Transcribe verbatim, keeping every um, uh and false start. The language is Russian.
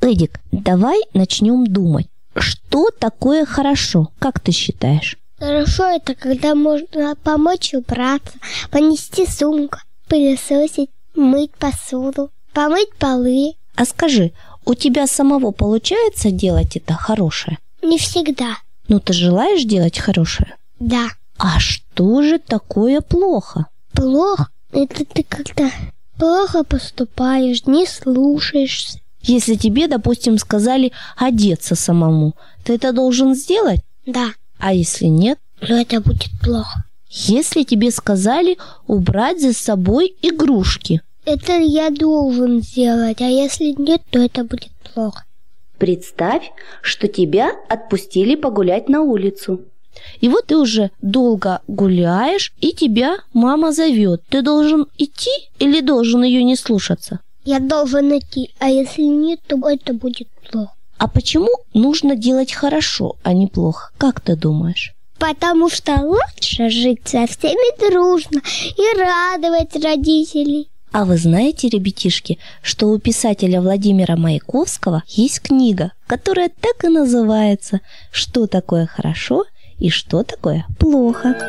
Эдик, давай начнем думать. Что такое хорошо? Как ты считаешь? Хорошо это, когда можно помочь убраться, понести сумку, пылесосить, мыть посуду, помыть полы. А скажи, у тебя самого получается делать это хорошее? Не всегда. Ну, ты желаешь делать хорошее? Да. А что же такое плохо? Плохо? Это ты когда плохо поступаешь, не слушаешься. Если тебе, допустим, сказали одеться самому, ты это должен сделать? Да. А если нет? Но это будет плохо. Если тебе сказали убрать за собой игрушки? Это я должен сделать, а если нет, то это будет плохо. Представь, что тебя отпустили погулять на улицу. И вот ты уже долго гуляешь, и тебя мама зовет. Ты должен идти или должен ее не слушаться? Я должен идти, а если нет, то это будет плохо. А почему нужно делать хорошо, а не плохо? Как ты думаешь? Потому что лучше жить со всеми дружно и радовать родителей. А вы знаете, ребятишки, что у писателя Владимира Маяковского есть книга, которая так и называется «Что такое хорошо и что такое плохо».